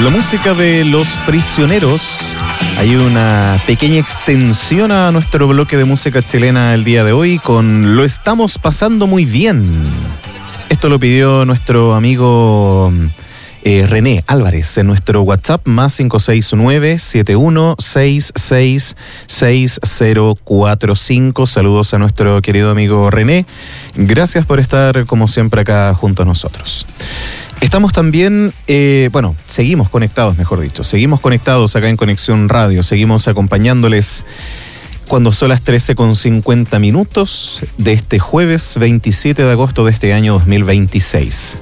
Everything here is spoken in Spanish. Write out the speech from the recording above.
La música de Los Prisioneros. Hay una pequeña extensión a nuestro bloque de música chilena el día de hoy con Lo estamos pasando muy bien. Esto lo pidió nuestro amigo René Álvarez en nuestro WhatsApp más 569-7166-6045. Saludos a nuestro querido amigo René. Gracias por estar como siempre acá junto a nosotros. Estamos también, seguimos conectados, seguimos conectados acá en Conexión Radio, seguimos acompañándoles cuando son las 13:50 de este jueves 27 de agosto de este año 2026.